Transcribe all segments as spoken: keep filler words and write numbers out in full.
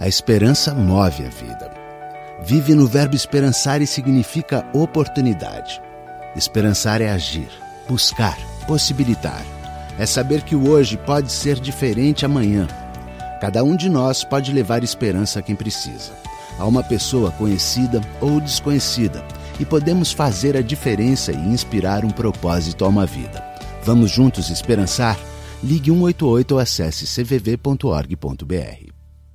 A esperança move a vida. Vive no verbo esperançar e significa oportunidade. Esperançar é agir, buscar, possibilitar. É saber que o hoje pode ser diferente amanhã. Cada um de nós pode levar esperança a quem precisa, a uma pessoa conhecida ou desconhecida, e podemos fazer a diferença e inspirar um propósito a uma vida. Vamos juntos esperançar? Ligue um oito oito ou acesse c v v ponto org ponto b r.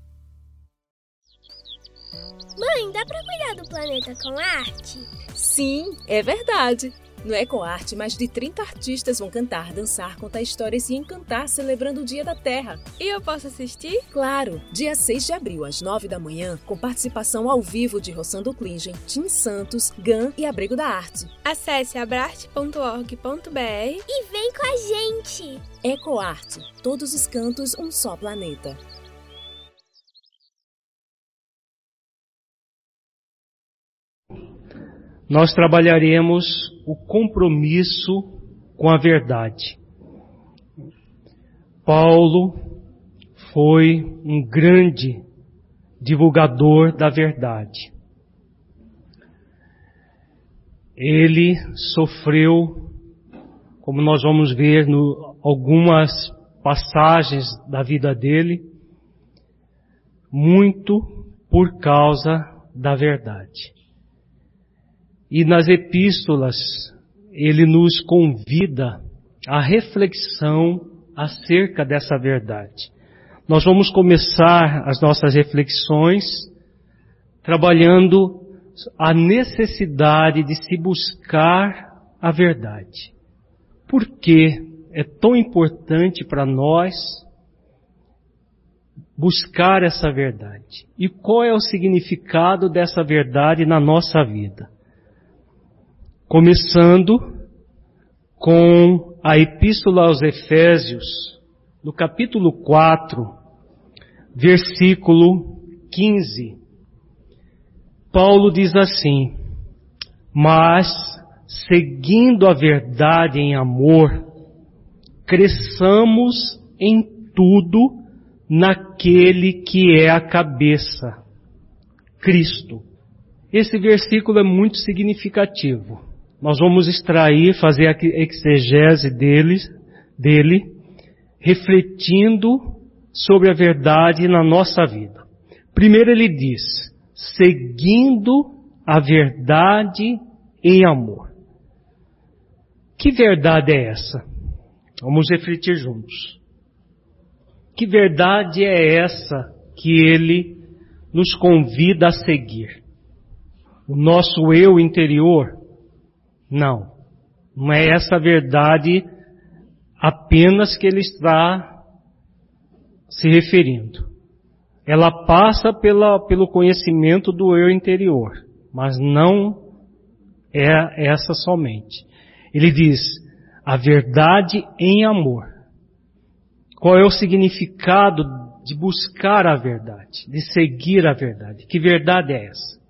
Mãe, dá pra cuidar do planeta com arte? Sim, é verdade. No EcoArte, mais de trinta artistas vão cantar, dançar, contar histórias e encantar celebrando o Dia da Terra. E eu posso assistir? Claro! Dia seis de abril, às nove da manhã, com participação ao vivo de Rossando Klingen, Tim Santos, Gan e Abrigo da Arte. Acesse abrarte ponto org ponto b r e vem com a gente! EcoArte. Todos os cantos, um só planeta. Nós trabalharemos o compromisso com a verdade. Paulo foi um grande divulgador da verdade. Ele sofreu, como nós vamos ver em algumas passagens da vida dele, muito por causa da verdade. E nas epístolas, ele nos convida à reflexão acerca dessa verdade. Nós vamos começar as nossas reflexões trabalhando a necessidade de se buscar a verdade. Por que é tão importante para nós buscar essa verdade? E qual é o significado dessa verdade na nossa vida? Começando com a Epístola aos Efésios, no capítulo quatro, versículo quinze. Paulo diz assim: mas, seguindo a verdade em amor, cresçamos em tudo naquele que é a cabeça, Cristo. Esse versículo é muito significativo. Nós vamos extrair, fazer a exegese dele, dele, refletindo sobre a verdade na nossa vida. Primeiro ele diz, seguindo a verdade em amor. Que verdade é essa? Vamos refletir juntos. Que verdade é essa que ele nos convida a seguir? O nosso eu interior? Não, não é essa verdade apenas que ele está se referindo. Ela passa pela, pelo conhecimento do eu interior, mas não é essa somente. Ele diz, a verdade em amor. Qual é o significado de buscar a verdade, de seguir a verdade? Que verdade é essa?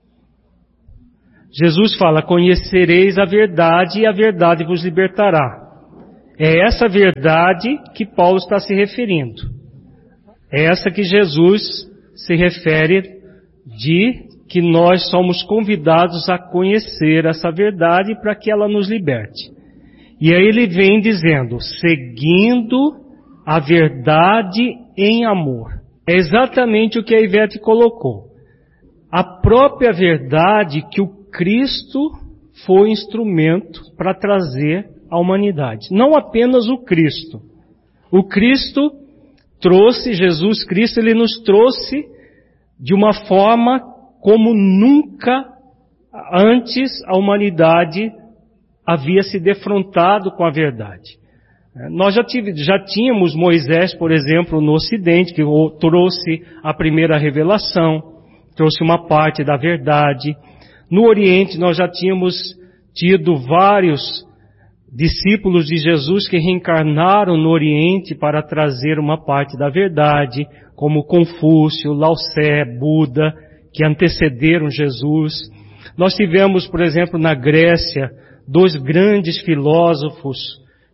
Jesus fala, conhecereis a verdade e a verdade vos libertará. É essa verdade que Paulo está se referindo. É essa que Jesus se refere de que nós somos convidados a conhecer essa verdade para que ela nos liberte. E aí ele vem dizendo, seguindo a verdade em amor. É exatamente o que a Ivete colocou. A própria verdade que o Cristo foi instrumento para trazer à humanidade. Não apenas o Cristo. O Cristo trouxe, Jesus Cristo, ele nos trouxe de uma forma como nunca antes a humanidade havia se defrontado com a verdade. Nós já, tive, já tínhamos Moisés, por exemplo, no Ocidente, que trouxe a primeira revelação, trouxe uma parte da verdade. No Oriente nós já tínhamos tido vários discípulos de Jesus que reencarnaram no Oriente para trazer uma parte da verdade, como Confúcio, Lao Tse, Buda, que antecederam Jesus. Nós tivemos, por exemplo, na Grécia, dois grandes filósofos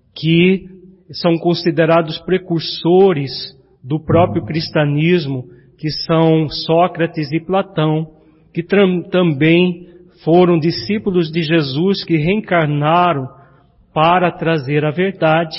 que são considerados precursores do próprio cristianismo, que são Sócrates e Platão, que também foram discípulos de Jesus, que reencarnaram para trazer a verdade.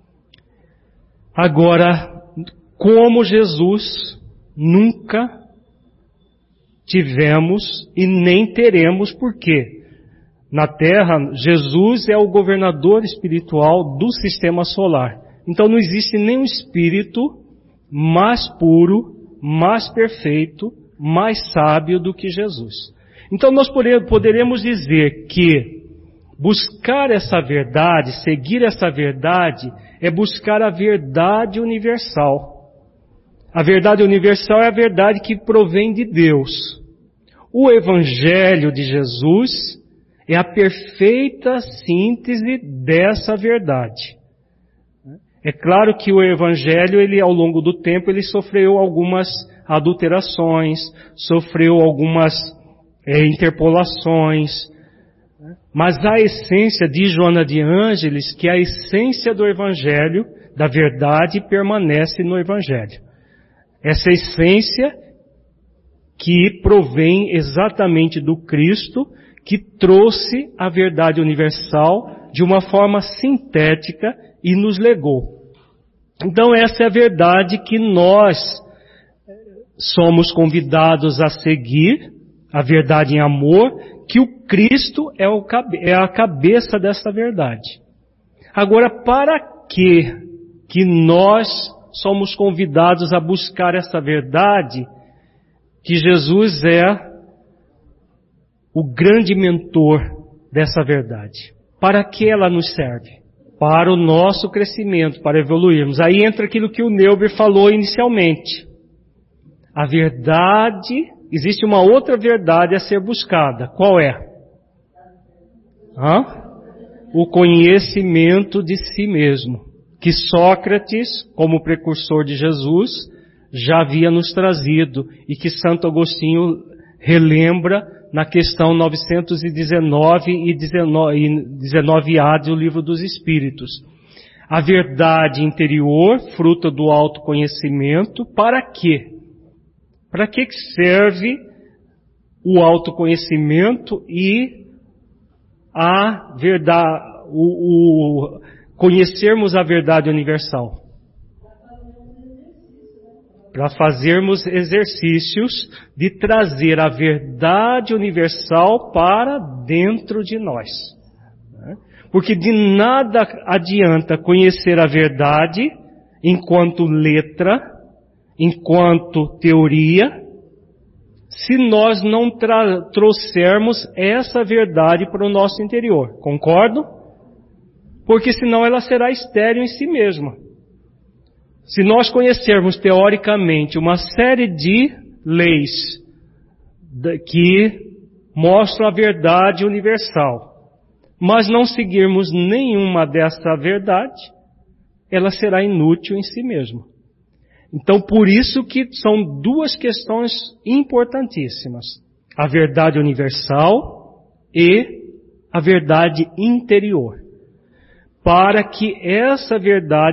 Agora, como Jesus, nunca tivemos e nem teremos, por quê? Na Terra, Jesus é o governador espiritual do sistema solar. Então não existe nenhum espírito mais puro, mais perfeito, mais sábio do que Jesus. Então nós poderemos dizer que buscar essa verdade, seguir essa verdade, é buscar a verdade universal. A verdade universal é a verdade que provém de Deus. O Evangelho de Jesus é a perfeita síntese dessa verdade. É claro que o Evangelho, ele, ao longo do tempo, ele sofreu algumas adulterações, sofreu algumas é, interpolações, mas a essência de Joana de Ângeles, que a essência do Evangelho, da verdade, permanece no Evangelho. Essa essência que provém exatamente do Cristo, que trouxe a verdade universal de uma forma sintética e nos legou. Então essa é a verdade que nós somos convidados a seguir, a verdade em amor, que o Cristo é, o, é a cabeça dessa verdade. Agora, para que, que nós somos convidados a buscar essa verdade, que Jesus é o grande mentor dessa verdade? Para que ela nos serve? Para o nosso crescimento, para evoluirmos. Aí entra aquilo que o Neuber falou inicialmente. A verdade, existe uma outra verdade a ser buscada. Qual é? Hã? O conhecimento de si mesmo. Que Sócrates, como precursor de Jesus, já havia nos trazido e que Santo Agostinho relembra na questão novecentos e dezenove e dezenove A do Livro dos Espíritos. A verdade interior, fruto do autoconhecimento, para quê? Para que serve o autoconhecimento e a verdade, o, o conhecermos a verdade universal? Para fazermos exercícios de trazer a verdade universal para dentro de nós. Porque de nada adianta conhecer a verdade enquanto letra, enquanto teoria, se nós não tra- trouxermos essa verdade para o nosso interior. Concordo? Porque senão ela será estéril em si mesma. Se nós conhecermos teoricamente uma série de leis que mostram a verdade universal, mas não seguirmos nenhuma dessa verdade, ela será inútil em si mesma. Então, por isso que são duas questões importantíssimas: a verdade universal e a verdade interior. Para que essa verdade